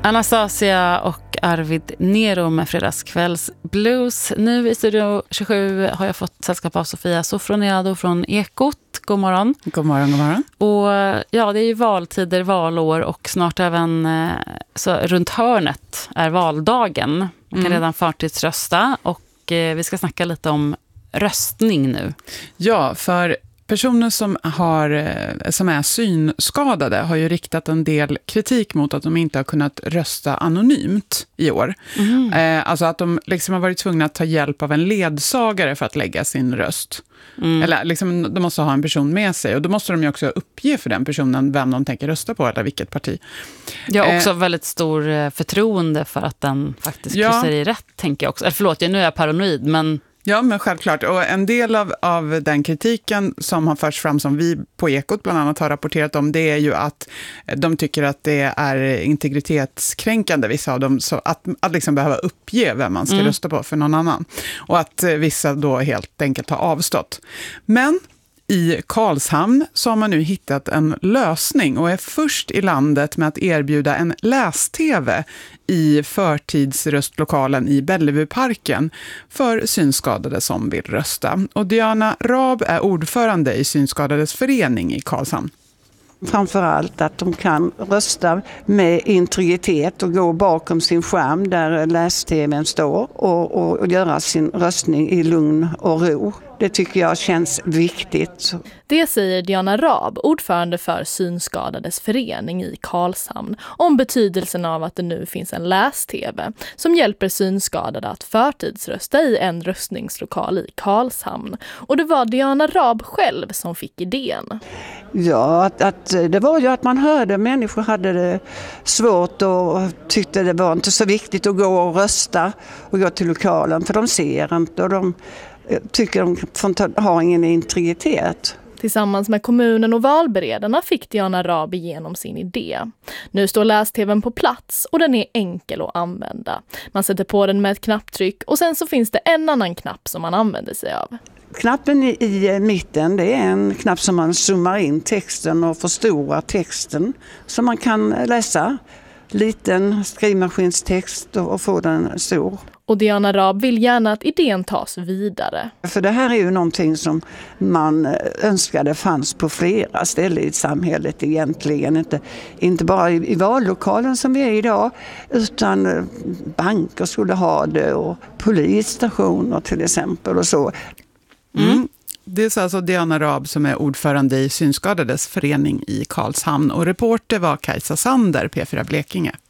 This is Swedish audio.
Anastasia och Arvid Nero med fredagskvälls blues. Nu i Studio 27 har jag fått sällskap av Sofia Sofroniado från Ekot. God morgon. God morgon, god morgon. Och ja, det är ju valtider, valår och snart även så runt hörnet är valdagen. Man kan redan förtidsrösta och vi ska snacka lite om röstning nu. Ja, för personer som är synskadade har ju riktat en del kritik mot att de inte har kunnat rösta anonymt i år. Alltså att de liksom har varit tvungna att ta hjälp av en ledsagare för att lägga sin röst. Eller liksom, de måste ha en person med sig och då måste de ju också uppge för den personen vem de tänker rösta på eller vilket parti. Ja, också väldigt stor förtroende för att den faktiskt kryssar i rätt, tänker jag också. Förlåt, nu är jag paranoid, men... Ja, men självklart. Och en del av den kritiken som har förts fram, som vi på Ekot bland annat har rapporterat om, det är ju att de tycker att det är integritetskränkande, vissa av dem, så att liksom behöva uppge vem man ska rösta på för någon annan. Och att vissa då helt enkelt har avstått. Men i Karlshamn så har man nu hittat en lösning och är först i landet med att erbjuda en läs-tv i förtidsröstlokalen i Bellevueparken för synskadade som vill rösta. Och Diana Raab är ordförande i Synskadades förening i Karlshamn. Framförallt att de kan rösta med integritet och gå bakom sin skärm där läs-tvn står och göra sin röstning i lugn och ro. Det tycker jag känns viktigt. Det säger Diana Raab, ordförande för Synskadades förening i Karlshamn, om betydelsen av att det nu finns en läs-tv som hjälper synskadade att förtidsrösta i en röstningslokal i Karlshamn. Och det var Diana Raab själv som fick idén. Ja, att det var ju att man hörde människor hade det svårt och tyckte det var inte så viktigt att gå och rösta och gå till lokalen, för de ser inte och de tycker de har ingen integritet. Tillsammans med kommunen och valberedarna fick Diana Raab igenom sin idé. Nu står läs-tvn på plats och den är enkel att använda. Man sätter på den med ett knapptryck och sen så finns det en annan knapp som man använder sig av. Knappen i mitten, det är en knapp som man zoomar in texten och förstorar texten så man kan läsa liten skrivmaskinstext och få den stor. Och Diana Raab vill gärna att idén tas vidare. För det här är ju någonting som man önskade fanns på flera ställen i samhället egentligen. Inte bara i vallokalen som vi är idag, utan banker skulle ha det och polisstationer till exempel och så. Det är alltså Diana Raab som är ordförande i Synskadades förening i Karlshamn och reporter var Kajsa Sander, P4 Blekinge.